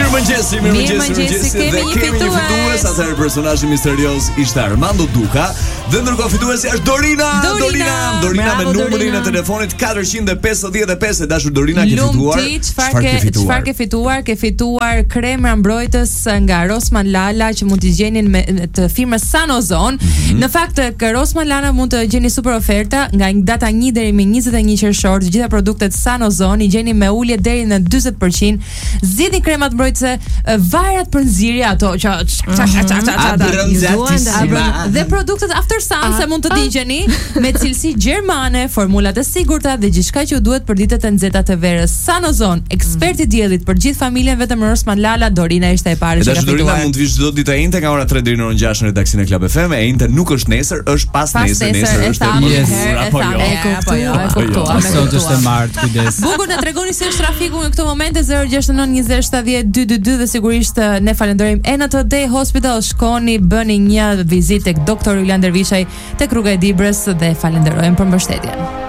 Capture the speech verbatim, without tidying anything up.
Mirëmëngjesi, mirëmëngjesi, mirëmëngjesi. Dhe kemi një fitues. Atëherë personazhi misterioz ishte Armando Duka. Dhe ndërkohë fituesi është Dorina. Dorina, Dorina me numrin e telefonit katërqind e pesëdhjetë e pesë. Dashur Dorina, ke fituar. Çfarë ke çfarë ke fituar? Ke fituar kremra mbrojtës nga Rossmann Lala që mund t'i gjenin me të firmës Sanozon. Mm-hmm. Në fakt, kë Rossmann Lala mund të gjeni super oferta nga data një deri me njëzet e një qershor. Të gjitha produktet Sanozon i gjeni me ulje deri në dyzet përqind. Zgjidhni kremat mbrojtëse, vajrat për nxirje, ato që dhe produktet After Sun se mund të digjeni me cilësi gjermane, formulat e sigurta dhe gjithçka që ju duhet për ditët e nxehta të verës. Sanozon, eksperti i diellit për gjithë familjen, vetëm Rossmann Lala. Dorina ishte e parë që ka fituar. Dorina mund të vish çdo ditë e njëjtë nga ora tre deri në orën gjashtë në redaksionin e Club F M. E njëjtë nuk është nesër, është pas nesër, nesër është apo jo. Apo jo, e kuptova. Sot është e martë, kujdes. Bukur, na tregoni si është trafiku në këtë moment. zero gjasht nëntë njëzet shtatëdhjetë dyqindëdhjetë dhe sigurisht ne falenderojmë N T Day Hospital. Shkoni, bëni një vizitë tek doktor Ylander Vishaj tek rruga e Dibrës dhe falenderojmë për mbështetjen.